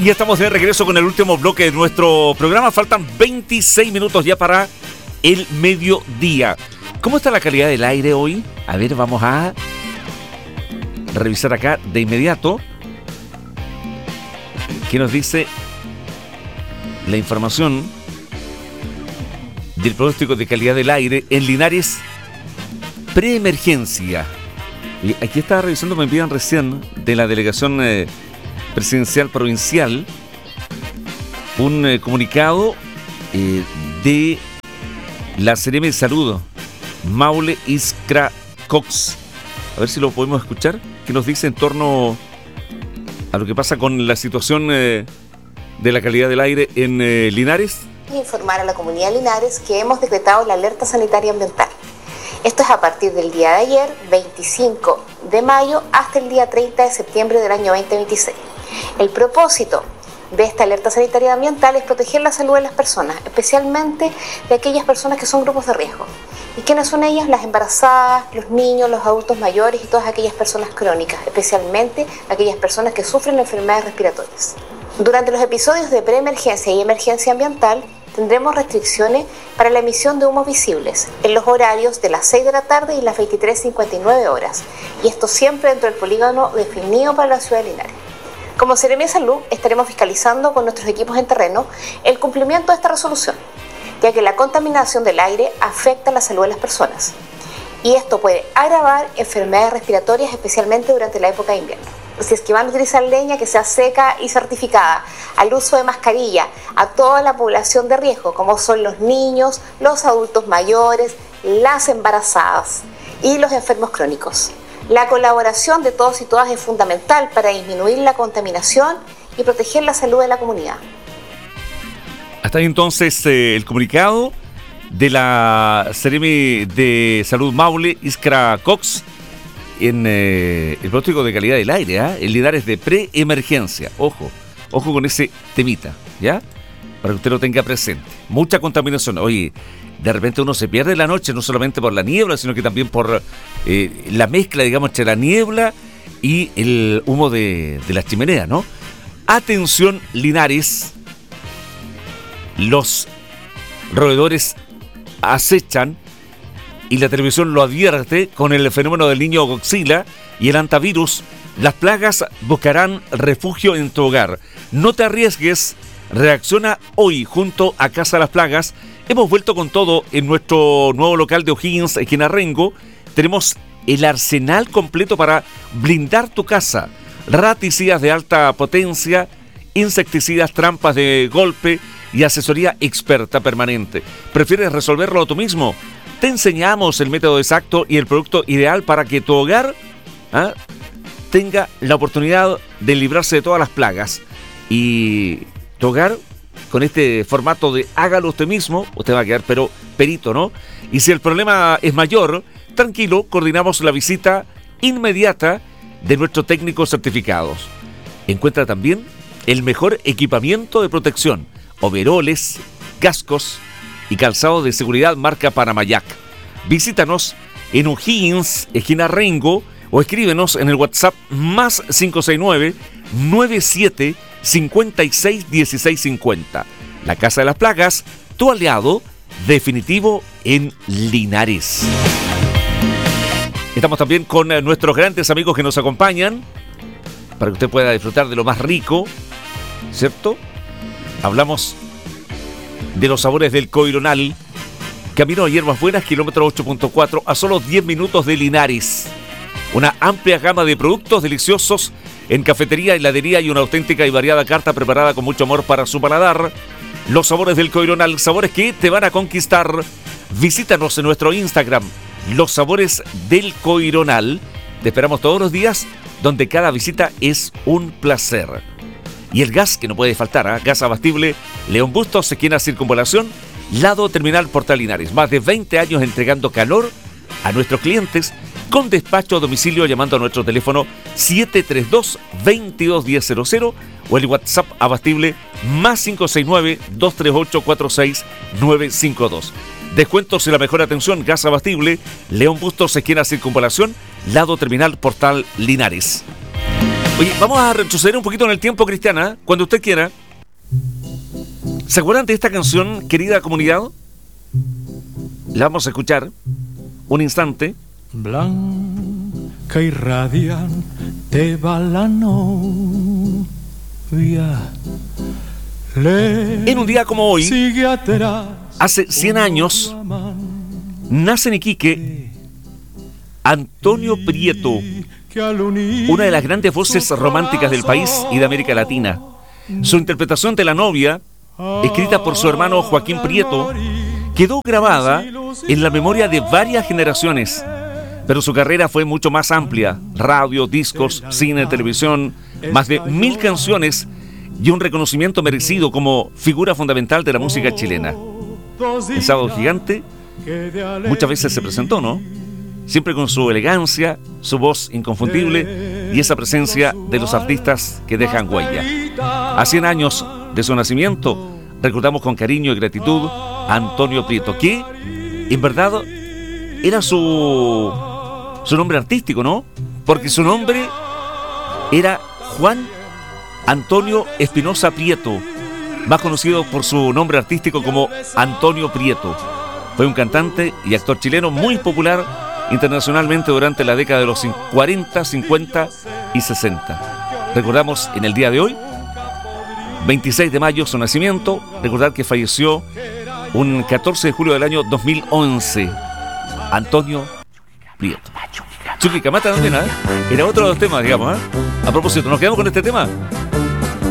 Y ya estamos de regreso con el último bloque de nuestro programa. Faltan 26 minutos ya para el mediodía. ¿Cómo está la calidad del aire hoy? A ver, vamos a revisar acá de inmediato. ¿Qué nos dice la información del pronóstico de calidad del aire en Linares? Preemergencia. Y aquí estaba revisando, me envían recién de la delegación presidencial provincial un comunicado de la Seremi de Salud, Maule Iskra Cox. A ver si lo podemos escuchar. ¿Qué nos dice en torno a lo que pasa con la situación de la calidad del aire en Linares? Informar a la comunidad de Linares que hemos decretado la alerta sanitaria ambiental. Esto es a partir del día de ayer, 25 de mayo, hasta el día 30 de septiembre del año 2026. El propósito de esta alerta sanitaria ambiental es proteger la salud de las personas, especialmente de aquellas personas que son grupos de riesgo. ¿Y quiénes son ellas? Las embarazadas, los niños, los adultos mayores y todas aquellas personas crónicas, especialmente aquellas personas que sufren enfermedades respiratorias. Durante los episodios de preemergencia y emergencia ambiental, tendremos restricciones para la emisión de humos visibles en los horarios de las 6 de la tarde y las 23:59 horas, y esto siempre dentro del polígono definido para la ciudad de Linares. Como Seremi de Salud, estaremos fiscalizando con nuestros equipos en terreno el cumplimiento de esta resolución, ya que la contaminación del aire afecta la salud de las personas, y esto puede agravar enfermedades respiratorias, especialmente durante la época de invierno. Si es que van a utilizar leña, que sea seca y certificada, al uso de mascarilla, a toda la población de riesgo, como son los niños, los adultos mayores, las embarazadas y los enfermos crónicos. La colaboración de todos y todas es fundamental para disminuir la contaminación y proteger la salud de la comunidad. Hasta ahí entonces el comunicado de la Seremi de Salud Maule Iskra Cox en el pronóstico de calidad del aire, en Linares de preemergencia. Ojo con ese temita, ¿ya? Para que usted lo tenga presente. Mucha contaminación. Oye, de repente uno se pierde la noche, no solamente por la niebla, sino que también por la mezcla, digamos, entre la niebla y el humo de la chimenea, ¿no? Atención, Linares. Los roedores acechan y la televisión lo advierte con el fenómeno del niño Godzilla y el antivirus. Las plagas buscarán refugio en tu hogar. No te arriesgues. Reacciona hoy junto a Casa de las Plagas. Hemos vuelto con todo en nuestro nuevo local de O'Higgins, aquí en Arrengo. Tenemos el arsenal completo para blindar tu casa. Raticidas de alta potencia, insecticidas, trampas de golpe y asesoría experta permanente. ¿Prefieres resolverlo tú mismo? Te enseñamos el método exacto y el producto ideal para que tu hogar tenga la oportunidad de librarse de todas las plagas. Y tu hogar, con este formato de hágalo usted mismo, usted va a quedar pero perito, ¿no? Y si el problema es mayor, tranquilo, coordinamos la visita inmediata de nuestros técnicos certificados. Encuentra también el mejor equipamiento de protección, overoles, cascos y calzado de seguridad marca Panamayac. Visítanos en O'Higgins, esquina Rengo, o escríbenos en el WhatsApp más 569-97 56 16 50. La Casa de las Plagas, tu aliado definitivo en Linares. Estamos también con nuestros grandes amigos que nos acompañan para que usted pueda disfrutar de lo más rico, ¿cierto? Hablamos de los sabores del Coironal, camino a Hierbas Buenas, kilómetro 8.4, a solo 10 minutos de Linares. Una amplia gama de productos deliciosos en cafetería, heladería y una auténtica y variada carta preparada con mucho amor para su paladar. Los sabores del Coironal, sabores que te van a conquistar. Visítanos en nuestro Instagram, Los Sabores del Coironal. Te esperamos todos los días, donde cada visita es un placer. Y el gas que no puede faltar, gas abastible León Bustos, esquina Circunvalación, lado Terminal Portal Linares. Más de 20 años entregando calor a nuestros clientes con despacho a domicilio llamando a nuestro teléfono 732-221000 o el WhatsApp abastible más 569-238-46952. Descuentos y la mejor atención, gas abastible León Bustos, esquina Circunvalación, lado Terminal Portal Linares. Oye, vamos a retroceder un poquito en el tiempo, Cristiana, cuando usted quiera. ¿Se acuerdan de esta canción, querida comunidad? La vamos a escuchar un instante. Blanca y radiante va la novia. En un día como hoy, Sigue atrás, hace 100 años, nace en Iquique Antonio Prieto, una de las grandes voces románticas del país y de América Latina. Su interpretación de La novia, escrita por su hermano Joaquín Prieto, quedó grabada en la memoria de varias generaciones, pero su carrera fue mucho más amplia: radio, discos, cine, televisión, más de 1000 canciones y un reconocimiento merecido como figura fundamental de la música chilena. El Sábado Gigante muchas veces se presentó, ¿no? Siempre con su elegancia, su voz inconfundible y esa presencia de los artistas que dejan huella. A 100 años de su nacimiento, recordamos con cariño y gratitud a Antonio Prieto, que en verdad era su nombre artístico, ¿no? Porque su nombre era Juan Antonio Espinosa Prieto, más conocido por su nombre artístico como Antonio Prieto. Fue un cantante y actor chileno muy popular internacionalmente durante la década de los 40, 50 y 60. Recordamos en el día de hoy, 26 de mayo, su nacimiento. Recordar que falleció un 14 de julio del año 2011. Antonio Prieto. Chuquicamata también, ¿eh? Era otro de los temas, digamos, ¿eh? A propósito, ¿nos quedamos con este tema?